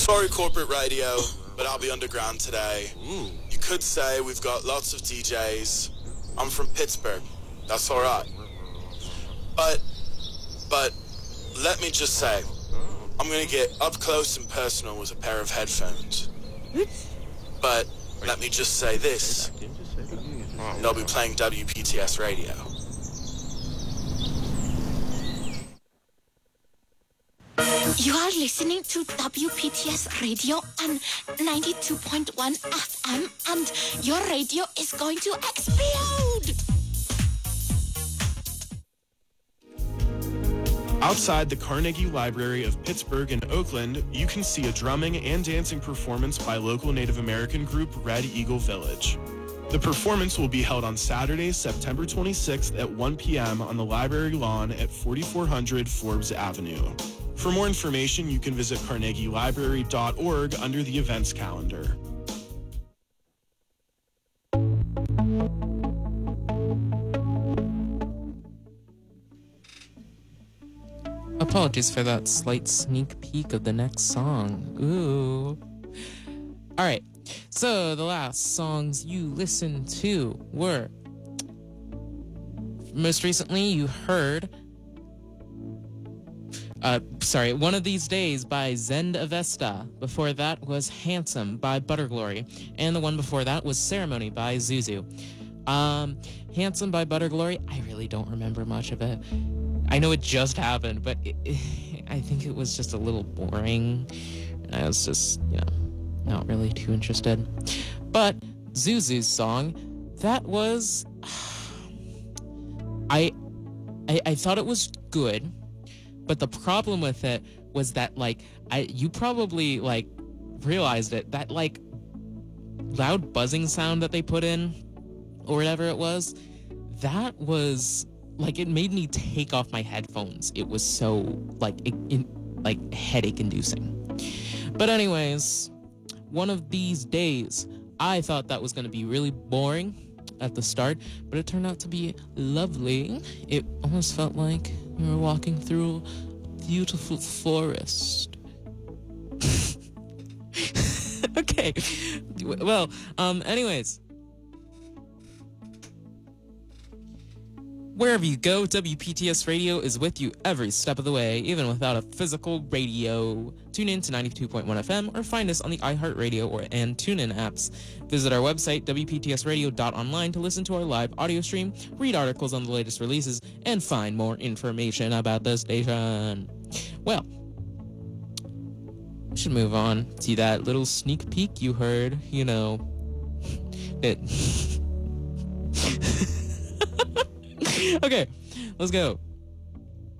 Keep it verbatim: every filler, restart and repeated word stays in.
Sorry, corporate radio, but I'll be underground today. Ooh. You could say we've got lots of D Js. I'm from Pittsburgh. That's all right. But, but, let me just say, I'm going to get up close and personal with a pair of headphones. But, let me just say this. They'll be playing W P T S radio. You are listening to W P T S Radio on ninety-two point one F M, and your radio is going to explode! Outside the Carnegie Library of Pittsburgh and Oakland, you can see a drumming and dancing performance by local Native American group Red Eagle Village. The performance will be held on Saturday, September twenty-sixth at one p.m. on the library lawn at forty-four hundred Forbes Avenue. For more information, you can visit carnegie library dot org under the events calendar. Apologies for that slight sneak peek of the next song. Ooh. All right. So the last songs you listened to were, most recently you heard, uh, sorry, One of These Days by Zend Avesta. Before that was Handsome by Butterglory. And the one before that was Ceremony by Zuzu. Um, Handsome by Butterglory, I really don't remember much of it. I know it just happened, but it, it, I think it was just a little boring. I was just, you know, not really too interested. But Zuzu's song, that was, I, I, I thought it was good, but the problem with it was that, like, I, you probably, like, realized it, that, like, loud buzzing sound that they put in, or whatever it was, that was, like, it made me take off my headphones. It was so, like, it, it, like, headache-inducing. But anyways, One of These Days, I thought that was going to be really boring at the start, but it turned out to be lovely. It almost felt like you were walking through a beautiful forest. Okay. Well, um, anyways. Wherever you go, W P T S Radio is with you every step of the way, even without a physical radio. Tune in to ninety-two point one F M or find us on the iHeartRadio or and TuneIn apps. Visit our website, W P T S radio dot online, to listen to our live audio stream, read articles on the latest releases, and find more information about the station. Well, we should move on to that little sneak peek you heard, you know. It... Okay, let's go.